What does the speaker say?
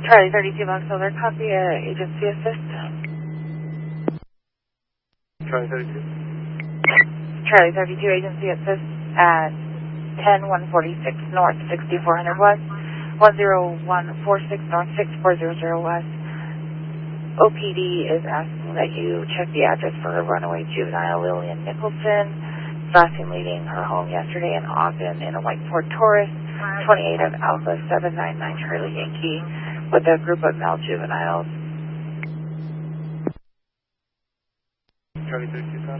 Charlie 32 Box Solar, copy agency assist. Charlie 32. Charlie 32 agency assist at 10146 North 6400 West, 10146 North 6400 West. OPD is asking that you check the address for a runaway juvenile, Lillian Nicholson, last seen leaving her home yesterday in Ogden in a white Ford Taurus, 28 of Alpha 799 Charlie Yankee, with a group of male juveniles. Charlie 32.